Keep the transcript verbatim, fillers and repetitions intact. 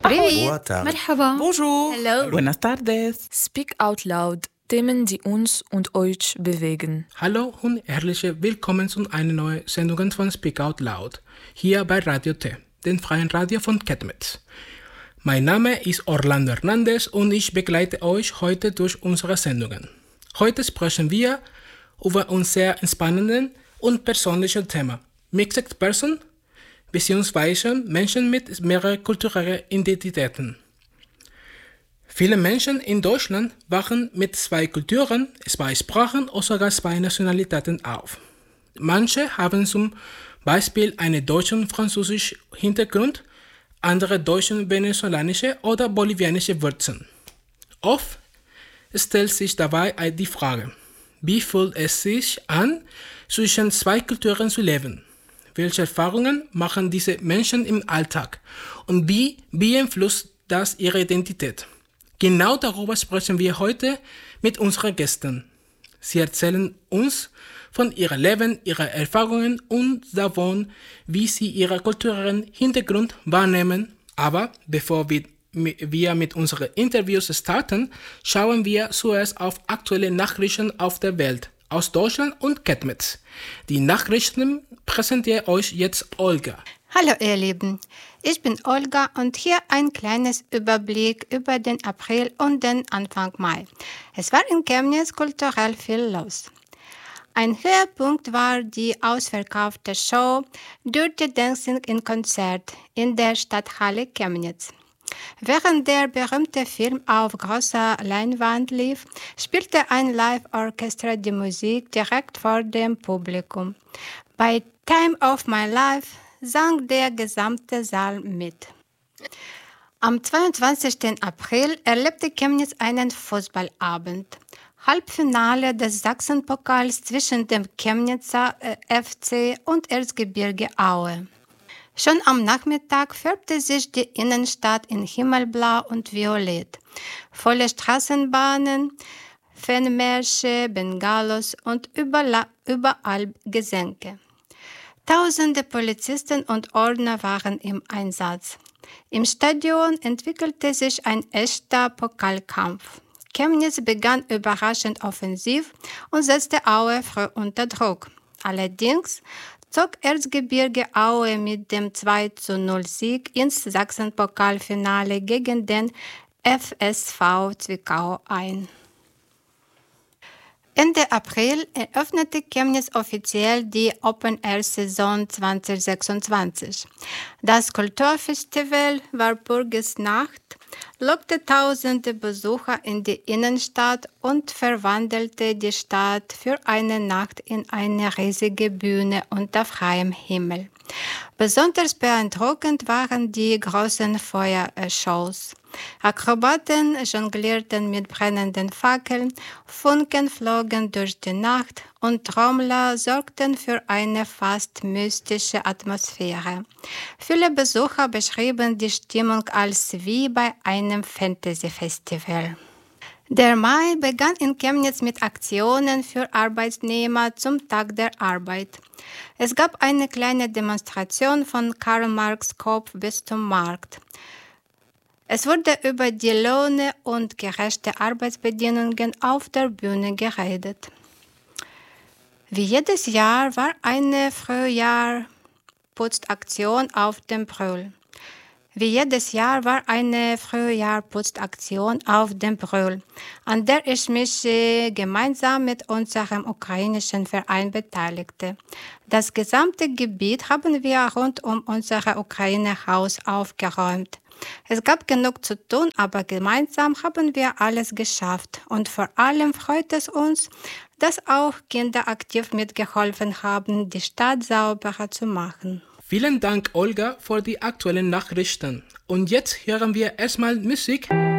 Привет. Merhaba. Bonjour. Hello. Buenas tardes. Speak out loud. Themen, die uns und euch bewegen. Hallo und herzlich willkommen zu einer neuen Sendung von Speak Out Loud, hier bei Radio T, dem freien Radio von Chemnitz. Mein Name ist Orlando Hernandez und ich begleite euch heute durch unsere Sendungen. Heute sprechen wir über ein sehr spannendes und persönliches Thema, Mixed Person, beziehungsweise Menschen mit mehreren kulturellen Identitäten. Viele Menschen in Deutschland wachsen mit zwei Kulturen, zwei Sprachen oder sogar zwei Nationalitäten auf. Manche haben zum Beispiel einen deutschen und französischen Hintergrund, andere deutsche, venezolanische oder bolivianische Wurzeln. Oft stellt sich dabei die Frage, wie fühlt es sich an, zwischen zwei Kulturen zu leben? Welche Erfahrungen machen diese Menschen im Alltag und wie beeinflusst das ihre Identität? Genau darüber sprechen wir heute mit unseren Gästen. Sie erzählen uns von ihrem Leben, ihren Erfahrungen und davon, wie sie ihren kulturellen Hintergrund wahrnehmen. Aber bevor wir, wir mit unseren Interviews starten, schauen wir zuerst auf aktuelle Nachrichten auf der Welt, aus Deutschland und Chemnitz. Die Nachrichten präsentiert euch jetzt Olga. Hallo ihr Lieben, ich bin Olga und hier ein kleines Überblick über den April und den Anfang Mai. Es war in Chemnitz kulturell viel los. Ein Höhepunkt war die ausverkaufte Show Dirty Dancing in Konzert in der Stadthalle Chemnitz. Während der berühmte Film auf großer Leinwand lief, spielte ein Live-Orchester die Musik direkt vor dem Publikum. Bei Time of My Life sang der gesamte Saal mit. Am zweiundzwanzigsten April erlebte Chemnitz einen Fußballabend. Halbfinale des Sachsenpokals zwischen dem Chemnitzer F C und Erzgebirge Aue. Schon am Nachmittag färbte sich die Innenstadt in Himmelblau und Violett. Volle Straßenbahnen, Fanmärsche, Bengalos und überall, überall Gesänge. Tausende Polizisten und Ordner waren im Einsatz. Im Stadion entwickelte sich ein echter Pokalkampf. Chemnitz begann überraschend offensiv und setzte Aue früh unter Druck. Allerdings zog Erzgebirge Aue mit dem zwei zu null Sieg ins Sachsenpokalfinale gegen den F S V Zwickau ein. Ende April eröffnete Chemnitz offiziell die Open-Air-Saison zwanzig sechsundzwanzig. Das Kulturfestival Walpurgisnacht lockte tausende Besucher in die Innenstadt und verwandelte die Stadt für eine Nacht in eine riesige Bühne unter freiem Himmel. Besonders beeindruckend waren die großen Feuershows. Akrobaten jonglierten mit brennenden Fackeln, Funken flogen durch die Nacht und Trommler sorgten für eine fast mystische Atmosphäre. Viele Besucher beschrieben die Stimmung als wie bei einem Fantasy-Festival. Der Mai begann in Chemnitz mit Aktionen für Arbeitnehmer zum Tag der Arbeit. Es gab eine kleine Demonstration von Karl Marx Kopf bis zum Markt. Es wurde über die Löhne und gerechte Arbeitsbedingungen auf der Bühne geredet. Wie jedes Jahr war eine Frühjahrputzaktion auf dem Brühl. Wie jedes Jahr war eine Frühjahrputzaktion auf dem Brühl, an der ich mich äh, gemeinsam mit unserem ukrainischen Verein beteiligte. Das gesamte Gebiet haben wir rund um unser Ukraine-Haus aufgeräumt. Es gab genug zu tun, aber gemeinsam haben wir alles geschafft. Und vor allem freut es uns, dass auch Kinder aktiv mitgeholfen haben, die Stadt sauberer zu machen. Vielen Dank, Olga, für die aktuellen Nachrichten. Und jetzt hören wir erstmal Musik.